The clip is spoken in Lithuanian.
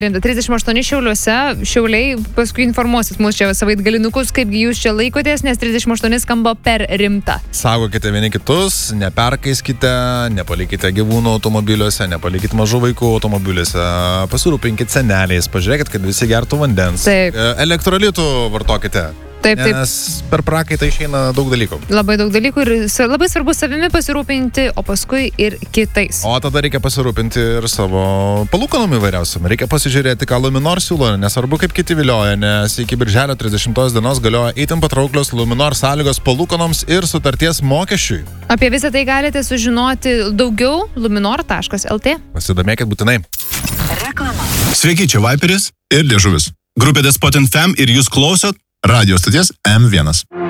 38 Šiauliuose, Šiauliai paskui informuosit mūsų čia savaitgalinukus, kaipgi jūs čia laikotės, nes 38 skamba per rimta. Saugokite vieni kitus, neperkaiskite, nepalikite gyvūnų automobiliuose, nepalikite mažų vaikų automobiliuose, pasirūpinkite seneliais, pažiūrėkit, kad visi gertų vandens. Taip. Elektrolitų vartokite. Taip. Nes per prakaitą išeina daug dalykų. Labai daug dalykų ir labai svarbu savimi pasirūpinti, o paskui ir kitais. O tada reikia pasirūpinti ir savo palūkanom įvairiausiam. Reikia pasižiūrėti, ką Luminor siūlo, nesvarbu kaip kiti vilioja, nes iki birželio 30 dienos galioja itin patrauklios Luminor sąlygos palūkanoms ir sutarties mokesčiui. Apie visą tai galite sužinoti daugiau luminor.lt. Pasidomėkit būtinai. Reklama. Sveiki, čia Viperis ir Liežuvis. Grupė The Spot & Fam ir jūs klausot Radio stoties M1.